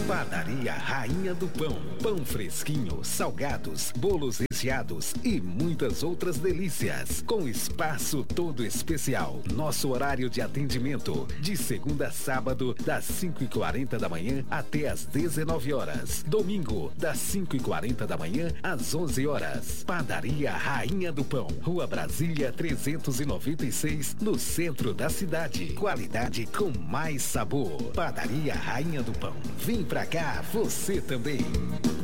Padaria Rainha do Pão. Pão fresquinho, salgados, bolos recheados e muitas outras delícias. Com espaço todo especial. Nosso horário de atendimento de segunda a sábado, das 5h40 da manhã até as 19 horas. Domingo, das 5h40 da manhã às 11 horas. Padaria Rainha do Pão. Rua Brasília 396, no centro da cidade. Qualidade com mais sabor. Padaria Rainha do Pão. Vem pra cá, você também.